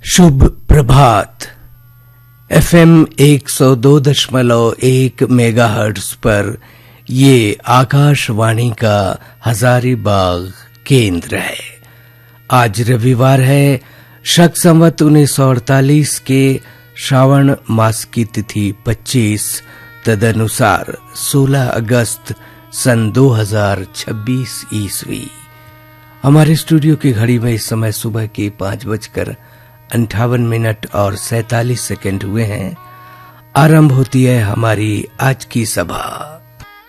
शुभ प्रभात। FM 102.1 megahertz पर ये आकाशवाणी का हजारीबाग केंद्र है। आज रविवार है, शक संवत 1948 के श्रावण मास की तिथि 25, तदनुसार 16 अगस्त सन 2026 ईस्वी। हमारे स्टूडियो की घड़ी में इस समय सुबह के 5:58 और 47 सेकंड हुए हैं। आरंभ होती है हमारी आज की सभा।